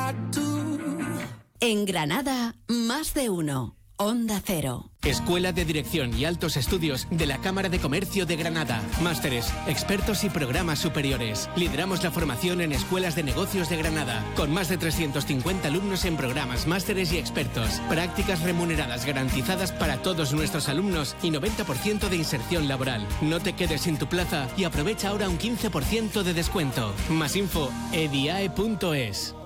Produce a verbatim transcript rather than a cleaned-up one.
En Granada, más de uno. Onda Cero. Escuela de Dirección y Altos Estudios de la Cámara de Comercio de Granada. Másteres, expertos y programas superiores. Lideramos la formación en escuelas de negocios de Granada, con más de trescientos cincuenta alumnos en programas, másteres y expertos. Prácticas remuneradas garantizadas para todos nuestros alumnos y noventa por ciento de inserción laboral. No te quedes sin tu plaza y aprovecha ahora un quince por ciento de descuento. Más info, ediae punto es.